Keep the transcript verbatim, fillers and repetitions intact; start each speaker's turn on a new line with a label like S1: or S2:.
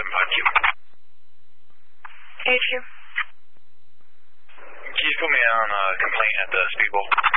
S1: seven five Q.
S2: H Q.
S1: Can you just put me on a complaint at the speedboat?